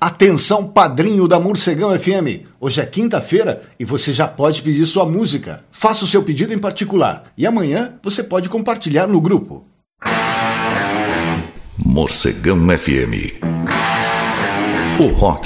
Atenção, padrinho da Morcegão FM. Hoje é quinta-feira e você já pode pedir sua música. Faça o seu pedido em particular e amanhã você pode compartilhar no grupo. Morcegão FM. O rock